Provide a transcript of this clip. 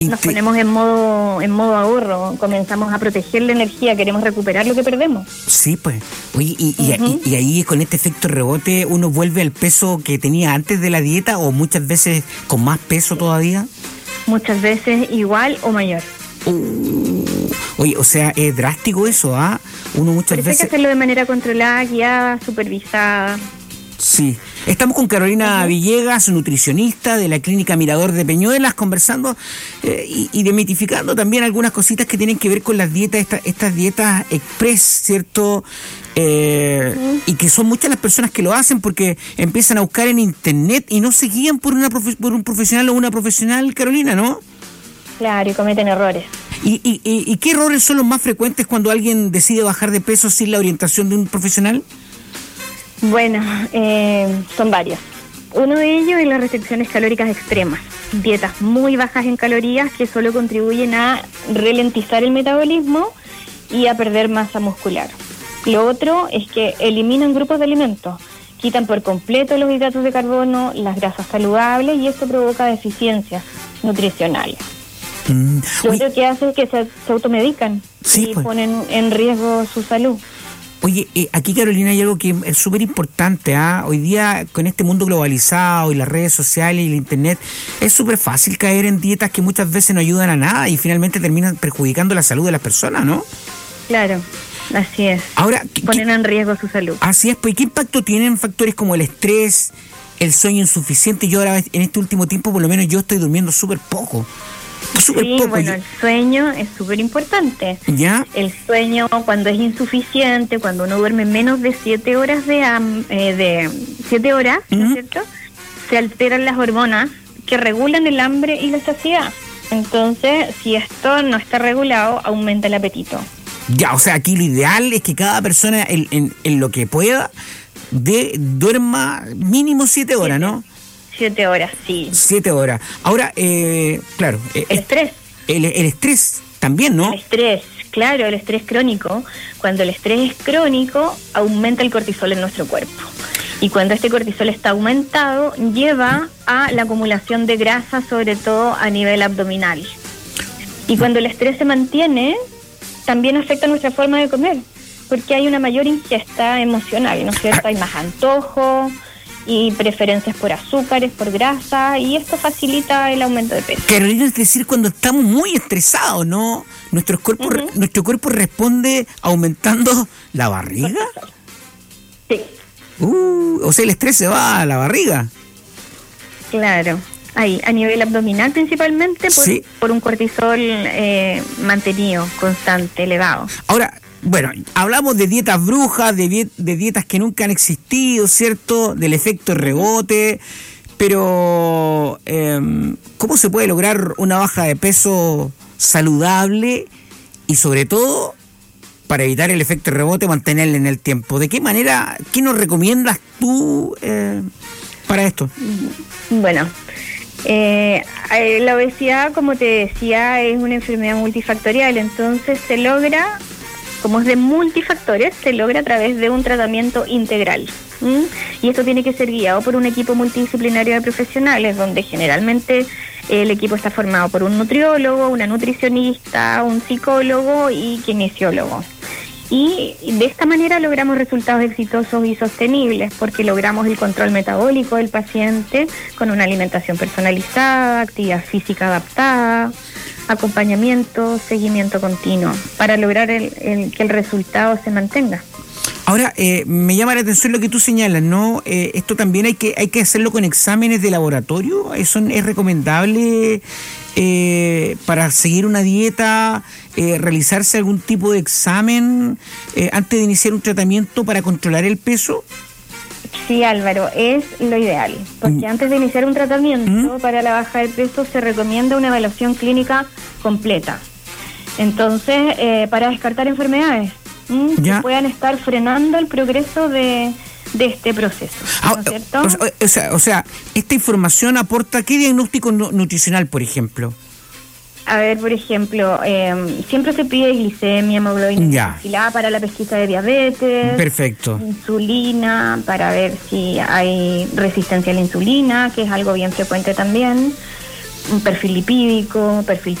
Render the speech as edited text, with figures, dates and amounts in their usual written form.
nos ponemos en modo ahorro, comenzamos a proteger la energía, queremos recuperar lo que perdemos. Sí, pues. Oye, y ahí con este efecto rebote uno vuelve al peso que tenía antes de la dieta o muchas veces con más peso todavía. Muchas veces igual o mayor. Oye, o sea, es drástico eso, ¿ah? Uno muchas veces... Hay que hacerlo de manera controlada, guiada, supervisada. Sí. Estamos con Carolina Villegas, nutricionista de la Clínica Mirador de Peñuelas, conversando y demitificando también algunas cositas que tienen que ver con las dietas, estas dietas express, ¿cierto? Y que son muchas las personas que lo hacen porque empiezan a buscar en internet y no se guían por un profesional o una profesional, Carolina, ¿no? Claro, y cometen errores. ¿Y qué errores son los más frecuentes cuando alguien decide bajar de peso sin la orientación de un profesional? Bueno, son varios. Uno de ellos es las restricciones calóricas extremas. Dietas muy bajas en calorías que solo contribuyen a ralentizar el metabolismo y a perder masa muscular. Lo otro es que eliminan grupos de alimentos, quitan por completo los hidratos de carbono, las grasas saludables y esto provoca deficiencias nutricionales. Lo otro que hace es que se automedican y ponen en riesgo su salud. Oye, aquí, Carolina, hay algo que es súper importante, ¿ah? Hoy día, con este mundo globalizado y las redes sociales y el internet, es súper fácil caer en dietas que muchas veces no ayudan a nada y finalmente terminan perjudicando la salud de las personas, ¿no? Claro, así es. Ahora, ponen en riesgo su salud. Así es, pues, ¿qué impacto tienen factores como el estrés, el sueño insuficiente? Yo ahora, en este último tiempo, por lo menos yo estoy durmiendo súper poco. Sí, bueno, el sueño es súper importante. ¿Ya? El sueño, cuando es insuficiente, cuando uno duerme menos de 7 horas de 7 horas, ¿no es cierto? Se alteran las hormonas que regulan el hambre y la saciedad. Entonces, si esto no está regulado, aumenta el apetito. Ya, o sea, aquí lo ideal es que cada persona, en lo que pueda, duerma mínimo 7 horas, ¿no? 7 horas, sí. 7 horas. Ahora, claro. El estrés. El estrés también, ¿no? El estrés, claro, el estrés crónico. Cuando el estrés es crónico, aumenta el cortisol en nuestro cuerpo. Y cuando este cortisol está aumentado, lleva a la acumulación de grasa, sobre todo a nivel abdominal. Y cuando el estrés se mantiene, también afecta nuestra forma de comer, porque hay una mayor ingesta emocional, ¿no es cierto? Hay más antojo y preferencias por azúcares, por grasa, y esto facilita el aumento de peso. Carolina, es decir, cuando estamos muy estresados, ¿no? Nuestro cuerpo responde aumentando la barriga. Sí. O sea, el estrés se va a la barriga. Claro. Ahí, a nivel abdominal principalmente, por un cortisol mantenido, constante, elevado. Ahora, bueno, hablamos de dietas brujas, de dietas que nunca han existido, ¿cierto? Del efecto rebote, pero ¿cómo se puede lograr una baja de peso saludable y sobre todo para evitar el efecto rebote mantenerla en el tiempo? ¿De qué manera, qué nos recomiendas tú para esto? Bueno, la obesidad, como te decía, es una enfermedad multifactorial, entonces se logra, como es de multifactores, se logra a través de un tratamiento integral. Y esto tiene que ser guiado por un equipo multidisciplinario de profesionales, donde generalmente el equipo está formado por un nutriólogo, una nutricionista, un psicólogo y kinesiólogo. Y de esta manera logramos resultados exitosos y sostenibles, porque logramos el control metabólico del paciente con una alimentación personalizada, actividad física adaptada, acompañamiento, seguimiento continuo, para lograr que el resultado se mantenga. Ahora, me llama la atención lo que tú señalas, ¿no? Esto también hay que hacerlo con exámenes de laboratorio. ¿Eso es recomendable para seguir una dieta, realizarse algún tipo de examen antes de iniciar un tratamiento para controlar el peso? Sí, Álvaro, es lo ideal, porque antes de iniciar un tratamiento para la baja de peso se recomienda una evaluación clínica completa. Entonces, para descartar enfermedades que puedan estar frenando el progreso de este proceso, ¿no es cierto? O sea, esta información aporta ¿qué diagnóstico nutricional, por ejemplo? A ver, por ejemplo, siempre se pide glicemia, hemoglobina glicilada para la pesquisa de diabetes. Perfecto. Insulina, para ver si hay resistencia a la insulina, que es algo bien frecuente también. un perfil lipídico, perfil